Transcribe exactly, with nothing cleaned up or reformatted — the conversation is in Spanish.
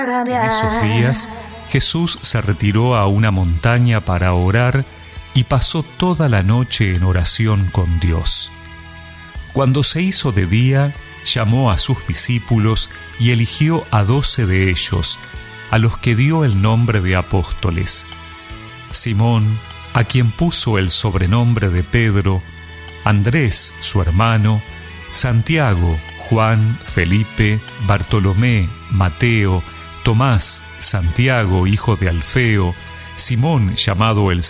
En esos días, Jesús se retiró a una montaña para orar y pasó toda la noche en oración con Dios. Cuando se hizo de día, llamó a sus discípulos y eligió a doce de ellos, a los que dio el nombre de apóstoles: Simón, a quien puso el sobrenombre de Pedro; Andrés, su hermano; Santiago, Juan, Felipe, Bartolomé, Mateo, Tomás, Santiago, hijo de Alfeo; Simón, llamado el